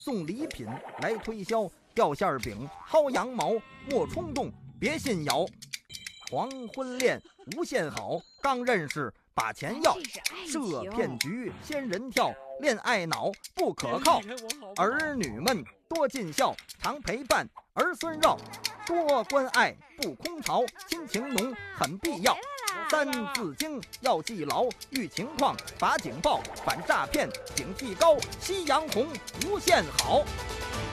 送礼品来推销，掉馅饼薅羊毛，莫冲动别信谣。黄昏恋无限好，刚认识把钱要，设骗局仙人跳，恋爱脑不可靠。儿女们多尽孝，常陪伴儿孙绕，多关爱不空巢，亲情浓很必要。三字经要记牢，遇情况罚警报，反诈骗警惕高，夕阳红无限好。